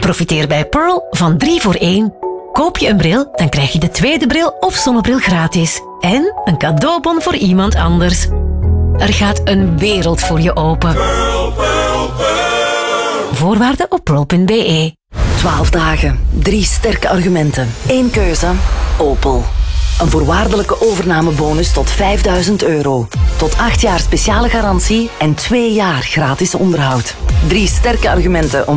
Profiteer bij Pearl van 3 voor 1. Koop je een bril, dan krijg je de tweede bril of zonnebril gratis. En een cadeaubon voor iemand anders. Er gaat een wereld voor je open. Pearl, Pearl, Pearl. Voorwaarden op pearl.be. 12 dagen, 3 sterke argumenten. 1 keuze, Opel. Een voorwaardelijke overnamebonus tot €5.000. Tot 8 jaar speciale garantie en 2 jaar gratis onderhoud. 3 sterke argumenten om